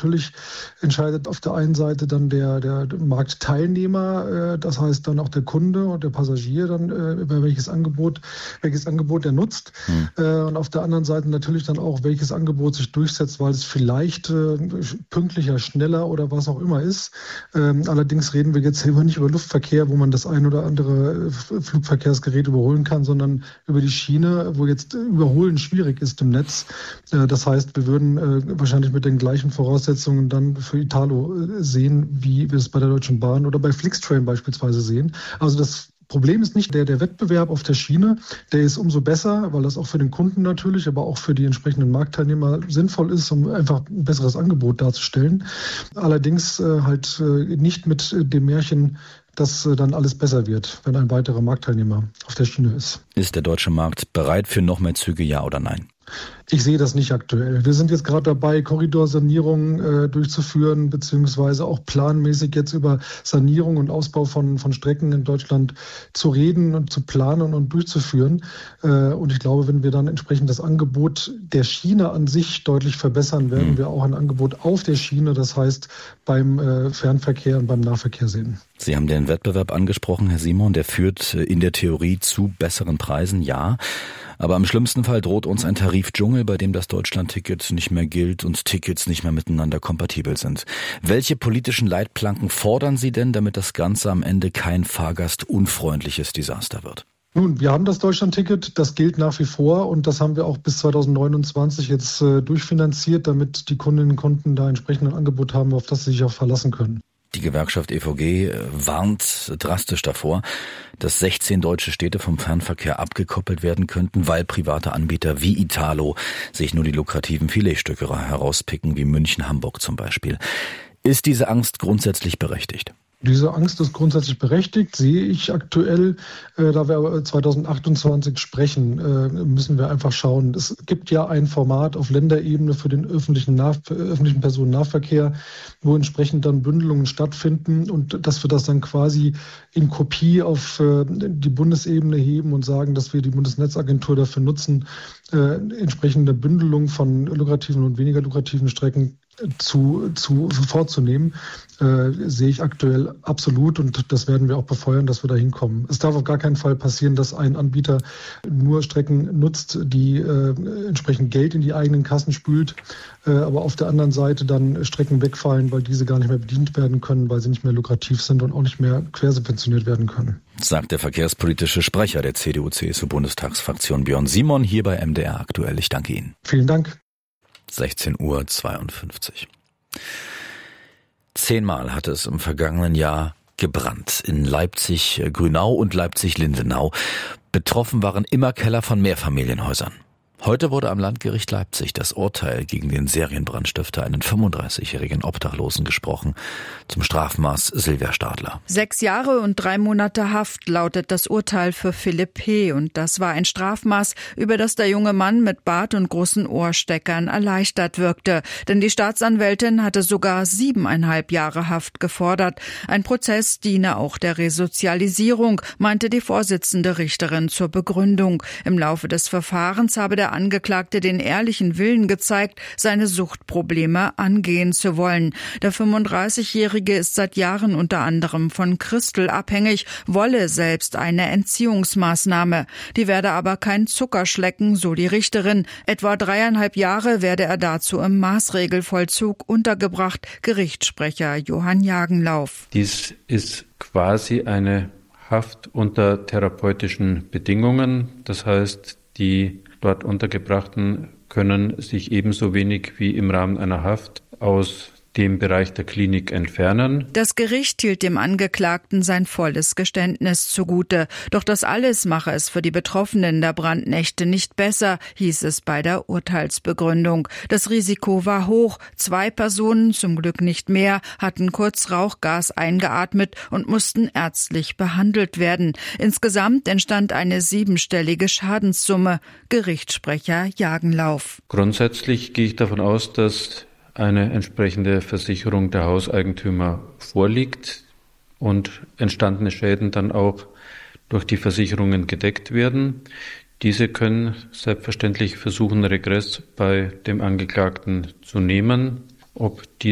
natürlich entscheidet auf der einen Seite dann der Marktteilnehmer, das heißt dann auch der Kunde und der Passagier dann, über welches Angebot er nutzt. Und auf der anderen Seite natürlich dann auch, welches Angebot sich durchsetzt, weil es vielleicht pünktlicher, schneller oder was auch immer ist. Allerdings reden wir jetzt nicht über Luftverkehr, wo man das ein oder andere Flugverkehrsgerät überholen kann, sondern über die Schiene, wo jetzt Überholen schwierig ist im Netz. Das heißt, wir würden wahrscheinlich mit den gleichen Voraussetzungen dann für Italo sehen, wie wir es bei der Deutschen Bahn oder bei Flixtrain beispielsweise sehen. Also das Problem ist nicht der Wettbewerb auf der Schiene, der ist umso besser, weil das auch für den Kunden natürlich, aber auch für die entsprechenden Marktteilnehmer sinnvoll ist, um einfach ein besseres Angebot darzustellen. Allerdings halt nicht mit dem Märchen, dass dann alles besser wird, wenn ein weiterer Marktteilnehmer auf der Schiene ist. Ist der deutsche Markt bereit für noch mehr Züge, ja oder nein? Ich sehe das nicht aktuell. Wir sind jetzt gerade dabei, Korridorsanierungen durchzuführen, beziehungsweise auch planmäßig jetzt über Sanierung und Ausbau von Strecken in Deutschland zu reden und zu planen und durchzuführen. Und ich glaube, wenn wir dann entsprechend das Angebot der Schiene an sich deutlich verbessern, werden wir auch ein Angebot auf der Schiene, das heißt beim Fernverkehr und beim Nahverkehr sehen. Sie haben den Wettbewerb angesprochen, Herr Simon, der führt in der Theorie zu besseren Preisen, ja. Aber im schlimmsten Fall droht uns ein Tarifdschungel, bei dem das Deutschland-Ticket nicht mehr gilt und Tickets nicht mehr miteinander kompatibel sind. Welche politischen Leitplanken fordern Sie denn, damit das Ganze am Ende kein fahrgastunfreundliches Desaster wird? Nun, wir haben das Deutschland-Ticket, das gilt nach wie vor und das haben wir auch bis 2029 jetzt durchfinanziert, damit die Kundinnen und Kunden da entsprechend ein Angebot haben, auf das sie sich auch verlassen können. Die Gewerkschaft EVG warnt drastisch davor, dass 16 deutsche Städte vom Fernverkehr abgekoppelt werden könnten, weil private Anbieter wie Italo sich nur die lukrativen Filetstücke herauspicken, wie München, Hamburg zum Beispiel. Ist diese Angst grundsätzlich berechtigt? Diese Angst ist grundsätzlich berechtigt, sehe ich aktuell. Da wir 2028 sprechen, müssen wir einfach schauen. Es gibt ja ein Format auf Länderebene für den öffentlichen Personennahverkehr, wo entsprechend dann Bündelungen stattfinden und dass wir das dann quasi in Kopie auf die Bundesebene heben und sagen, dass wir die Bundesnetzagentur dafür nutzen, entsprechende Bündelung von lukrativen und weniger lukrativen Strecken vorzunehmen, sehe ich aktuell absolut und das werden wir auch befeuern, dass wir da hinkommen. Es darf auf gar keinen Fall passieren, dass ein Anbieter nur Strecken nutzt, die entsprechend Geld in die eigenen Kassen spült, aber auf der anderen Seite dann Strecken wegfallen, weil diese gar nicht mehr bedient werden können, weil sie nicht mehr lukrativ sind und auch nicht mehr quersubventioniert werden können. Sagt der verkehrspolitische Sprecher der CDU-CSU-Bundestagsfraktion Björn Simon hier bei MDR aktuell. Ich danke Ihnen. Vielen Dank. 16:52 Uhr. 10-mal hatte es im vergangenen Jahr gebrannt in Leipzig-Grünau und Leipzig-Lindenau. Betroffen waren immer Keller von Mehrfamilienhäusern. Heute wurde am Landgericht Leipzig das Urteil gegen den Serienbrandstifter, einen 35-jährigen Obdachlosen, gesprochen. Zum Strafmaß Silvia Stadler. 6 Jahre und 3 Monate Haft lautet das Urteil für Philipp P. Und das war ein Strafmaß, über das der junge Mann mit Bart und großen Ohrsteckern erleichtert wirkte. Denn die Staatsanwältin hatte sogar 7,5 Jahre Haft gefordert. Ein Prozess diene auch der Resozialisierung, meinte die Vorsitzende Richterin zur Begründung. Im Laufe des Verfahrens habe der Angeklagte den ehrlichen Willen gezeigt, seine Suchtprobleme angehen zu wollen. Der 35-Jährige ist seit Jahren unter anderem von Crystal abhängig, wolle selbst eine Entziehungsmaßnahme. Die werde aber kein Zuckerschlecken, so die Richterin. Etwa 3,5 Jahre werde er dazu im Maßregelvollzug untergebracht, Gerichtssprecher Johann Jagenlauf. Dies ist quasi eine Haft unter therapeutischen Bedingungen. Das heißt, die dort Untergebrachten können sich ebenso wenig wie im Rahmen einer Haft aus dem Bereich der Klinik entfernen. Das Gericht hielt dem Angeklagten sein volles Geständnis zugute. Doch das alles mache es für die Betroffenen der Brandnächte nicht besser, hieß es bei der Urteilsbegründung. Das Risiko war hoch. 2 Personen, zum Glück nicht mehr, hatten kurz Rauchgas eingeatmet und mussten ärztlich behandelt werden. Insgesamt entstand eine 7-stellige Schadenssumme. Gerichtssprecher Jagenlauf. Grundsätzlich gehe ich davon aus, dass eine entsprechende Versicherung der Hauseigentümer vorliegt und entstandene Schäden dann auch durch die Versicherungen gedeckt werden. Diese können selbstverständlich versuchen, Regress bei dem Angeklagten zu nehmen. Ob die